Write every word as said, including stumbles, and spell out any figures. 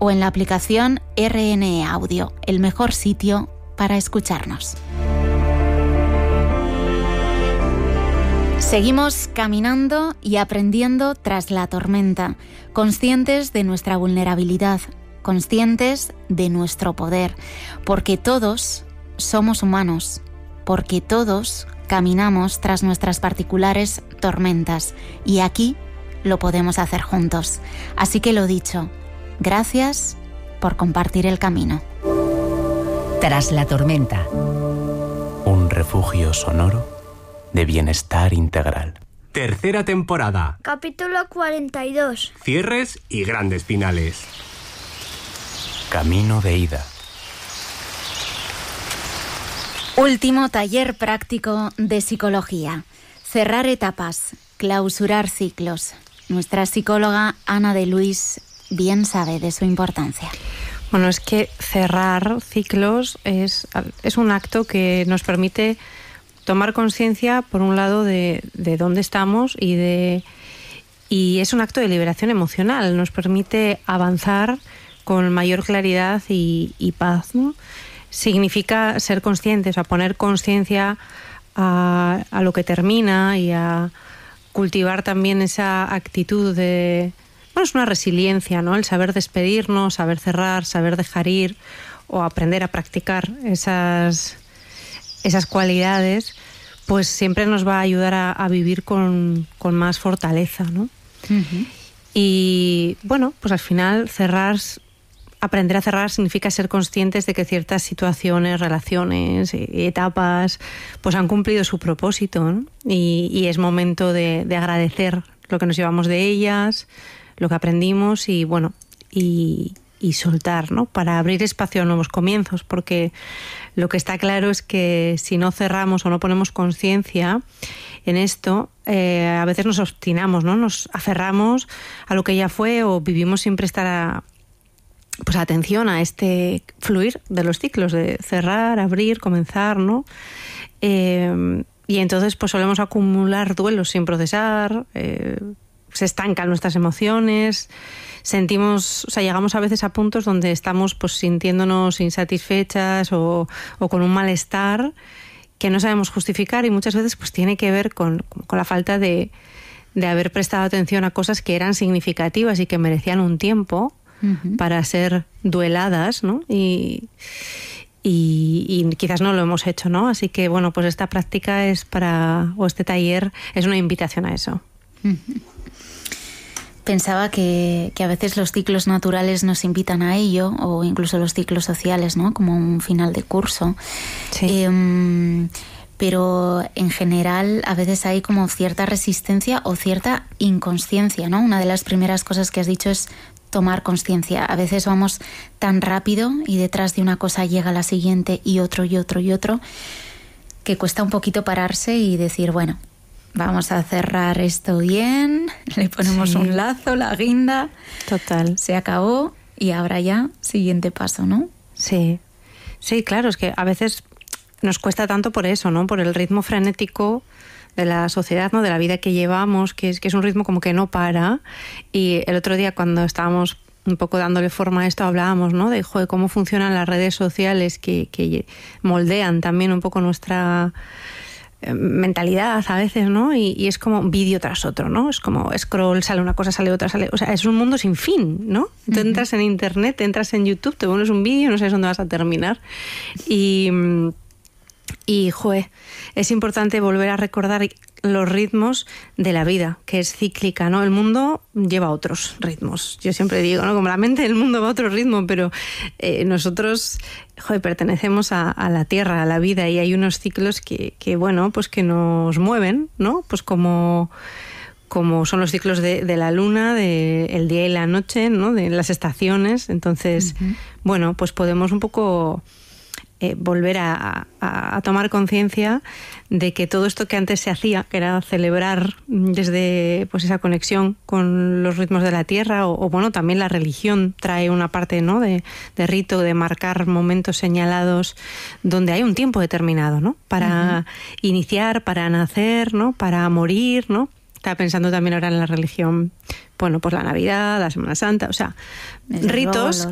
o en la aplicación R N E Audio, el mejor sitio para escucharnos. Seguimos caminando y aprendiendo tras la tormenta, conscientes de nuestra vulnerabilidad, conscientes de nuestro poder, porque todos somos humanos, porque todos caminamos tras nuestras particulares tormentas y aquí lo podemos hacer juntos. Así que lo dicho, gracias por compartir el camino. Tras la tormenta. Un refugio sonoro de bienestar integral. Tercera temporada. Capítulo cuarenta y dos. Cierres y grandes finales. Camino de ida. Último taller práctico de psicología. Cerrar etapas, clausurar ciclos. Nuestra psicóloga Ana de Luis bien sabe de su importancia. Bueno, es que cerrar ciclos es, es un acto que nos permite tomar conciencia, por un lado, de, de dónde estamos y de y es un acto de liberación emocional. Nos permite avanzar con mayor claridad y, y paz, ¿no? Significa ser conscientes, a poner conciencia a, a lo que termina y a cultivar también esa actitud de... Bueno, es una resiliencia, ¿no? El saber despedirnos, saber cerrar, saber dejar ir o aprender a practicar esas... esas cualidades, pues siempre nos va a ayudar a, a vivir con, con más fortaleza, ¿no? Uh-huh. Y bueno, pues al final cerrar, aprender a cerrar significa ser conscientes de que ciertas situaciones, relaciones y etapas pues han cumplido su propósito, ¿no? Y, y es momento de, de agradecer lo que nos llevamos de ellas, lo que aprendimos y bueno, y y soltar, ¿no? Para abrir espacio a nuevos comienzos, porque lo que está claro es que si no cerramos o no ponemos conciencia en esto, eh, a veces nos obstinamos, ¿no? Nos aferramos a lo que ya fue o vivimos sin prestar a, pues, atención a este fluir de los ciclos, de cerrar, abrir, comenzar, ¿no? Eh, y entonces pues solemos acumular duelos sin procesar, eh, se estancan nuestras emociones, sentimos, o sea, llegamos a veces a puntos donde estamos pues sintiéndonos insatisfechas o, o con un malestar que no sabemos justificar y muchas veces pues tiene que ver con, con la falta de, de haber prestado atención a cosas que eran significativas y que merecían un tiempo uh-huh. para ser dueladas, ¿no? Y, y, y quizás no lo hemos hecho, ¿no? Así que bueno, pues esta práctica es para, o este taller es una invitación a eso. Uh-huh. Pensaba que, que a veces los ciclos naturales nos invitan a ello, o incluso los ciclos sociales, ¿no? Como un final de curso. Sí. Eh, pero en general a veces hay como cierta resistencia o cierta inconsciencia, ¿no? Una de las primeras cosas que has dicho es tomar conciencia. A veces vamos tan rápido y detrás de una cosa llega la siguiente y otro y otro y otro, que cuesta un poquito pararse y decir, bueno, vamos a cerrar esto bien, le ponemos sí. un lazo, la guinda. Total. Se acabó y ahora ya, siguiente paso, ¿no? Sí, sí, claro, es que a veces nos cuesta tanto por eso, ¿no? Por el ritmo frenético de la sociedad, ¿no? De la vida que llevamos, que es, que es un ritmo como que no para. Y el otro día cuando estábamos un poco dándole forma a esto, hablábamos, ¿no? De, joder, cómo funcionan las redes sociales que, que moldean también un poco nuestra mentalidad a veces, ¿no? Y, y es como vídeo tras otro, ¿no? Es como scroll, sale una cosa, sale otra, sale... O sea, es un mundo sin fin, ¿no? Tú uh-huh. entras en internet, entras en YouTube, te pones un vídeo y no sabes dónde vas a terminar. Y... Y, joder, es importante volver a recordar los ritmos de la vida, que es cíclica, ¿no? El mundo lleva otros ritmos. Yo siempre digo, ¿no? Como la mente del mundo va a otro ritmo, pero eh, nosotros, joder, pertenecemos a, a la tierra, a la vida, y hay unos ciclos que, que, bueno, pues que nos mueven, ¿no? Pues como... como son los ciclos de, de la luna, de el día y la noche, ¿no? De las estaciones. Entonces, uh-huh. bueno, pues podemos un poco... Eh, volver a, a, a tomar conciencia de que todo esto que antes se hacía, que era celebrar desde pues esa conexión con los ritmos de la tierra, o, o bueno, también la religión trae una parte, ¿no? de, de rito, de marcar momentos señalados donde hay un tiempo determinado, ¿no? Para uh-huh. iniciar, para nacer, ¿no? Para morir, ¿no? Estaba pensando también ahora en la religión, bueno, pues la Navidad, la Semana Santa, o sea, Desde ritos luego,